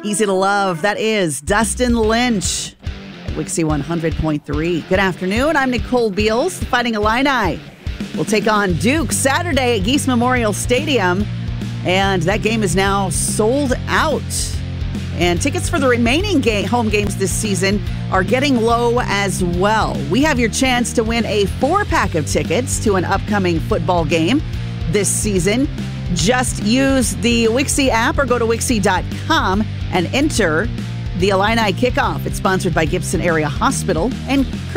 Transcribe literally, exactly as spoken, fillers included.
Easy to Love. That is Dustin Lynch at Wixie one hundred point three. Good afternoon. I'm Nicole Beals. The Fighting Illini will take on Duke Saturday at Geese Memorial Stadium. And that game is now sold out. And tickets for the remaining game, home games this season are getting low as well. We have your chance to win a four-pack of tickets to an upcoming football game this season. Just use the Wixie app or go to Wixie dot com and enter the Illini Kickoff. It's sponsored by Gibson Area Hospital and